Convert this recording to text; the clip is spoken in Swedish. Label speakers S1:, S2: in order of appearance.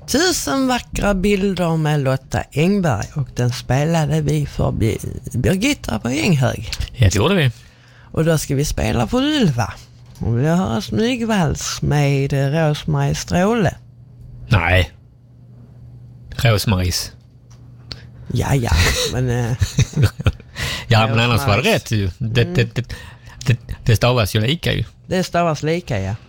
S1: 1000 vackra bilder med Lotta Engberg, och den spelade vi för Birgitta på Änghög.
S2: Ja, det gjorde vi.
S1: Och då ska vi spela för Ylva. Och vi har en smygvals med Rosmarie Stråle.
S2: Nej. Rosmaries.
S1: Ja, men...
S2: men annars var det rätt ju. Det stavas ju lika ju.
S1: Det stavas lika, ja.